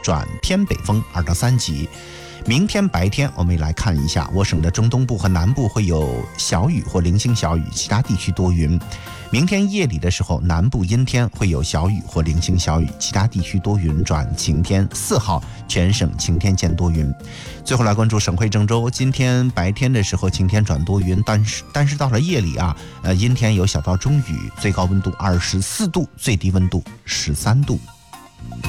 转偏北风2到3级。明天白天我们来看一下，我省的中东部和南部会有小雨或零星小雨，其他地区多云。明天夜里的时候，南部阴天，会有小雨或零星小雨，其他地区多云转晴天。4号全省晴天见多云。最后来关注省会郑州，今天白天的时候晴天转多云，但是到了夜里啊，阴天有小到中雨，最高温度24度，最低温度13度。